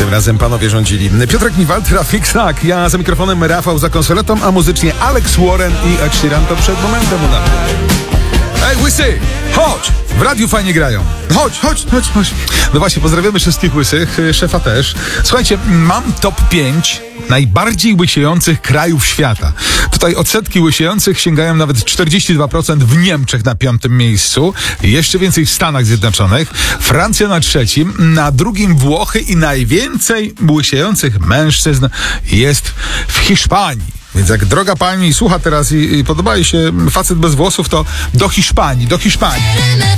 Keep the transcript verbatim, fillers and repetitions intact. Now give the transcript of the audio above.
Tym razem panowie rządzili. Piotrek Niwald, Rafik Sak, ja za mikrofonem, Rafał za konsoletą, a muzycznie Alex Warren i Ed Sheeran to przed momentem u nas. Ej, łysy, chodź! W radiu fajnie grają. Chodź, chodź, chodź, chodź. No właśnie, pozdrawiamy wszystkich łysych, szefa też. Słuchajcie, mam top pięć najbardziej łysiejących krajów świata. Tutaj odsetki łysiejących sięgają nawet czterdzieści dwa procent w Niemczech na piątym miejscu, jeszcze więcej w Stanach Zjednoczonych, Francja na trzecim, na drugim Włochy i najwięcej łysiejących mężczyzn jest w Hiszpanii. Więc jak droga pani słucha teraz i, i podoba jej się facet bez włosów, to do Hiszpanii, do Hiszpanii.